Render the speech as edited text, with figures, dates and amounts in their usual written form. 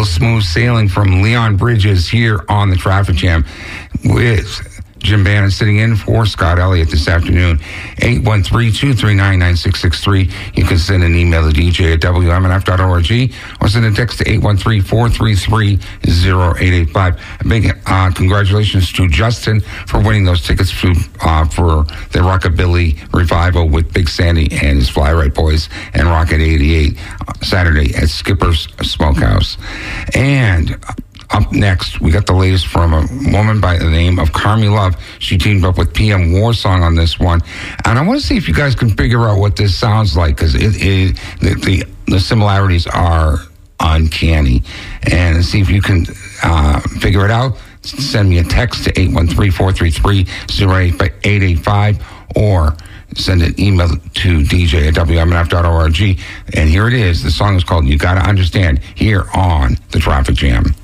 little smooth sailing from Leon Bridges here on the Traffic Jam with Jim Bannon sitting in for Scott Elliott this afternoon. 813-239-9663. You can send an email to DJ at WMNF.org or send a text to 813-433-0885. A big congratulations to Justin for winning those tickets for the Rockabilly Revival with Big Sandy and his Fly Right Boys and Rocket 88 Saturday at Skipper's Smokehouse. And up next, we got the latest from a woman by the name of Carmi Love. She teamed up with PM Warsong on this one. And I want to see if you guys can figure out what this sounds like, because the similarities are uncanny. And see if you can figure it out. Send me a text to 813-433-0885 or send an email to DJ at WMNF.org. And here it is. The song is called You Gotta Understand here on The Traffic Jam.